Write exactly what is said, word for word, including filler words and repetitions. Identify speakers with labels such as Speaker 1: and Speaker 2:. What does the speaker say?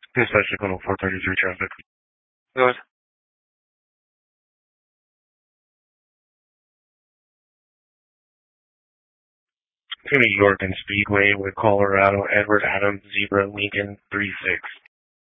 Speaker 1: Dispatch Signal four thirty-three traffic. Go ahead. To New York and Speedway with Colorado, Edward Adams, Zebra, Lincoln, three six.